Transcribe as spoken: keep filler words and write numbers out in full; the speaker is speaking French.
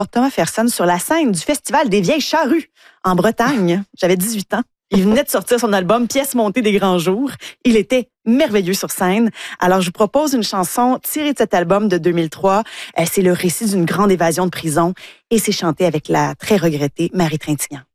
Thomas Fersen sur la scène du Festival des Vieilles Charrues en Bretagne. J'avais dix-huit ans. Il venait de sortir son album Pièces montées des grands jours. Il était merveilleux sur scène. Alors, je vous propose une chanson tirée de cet album de deux mille trois. C'est le récit d'une grande évasion de prison et c'est chanté avec la très regrettée Marie Trintignant.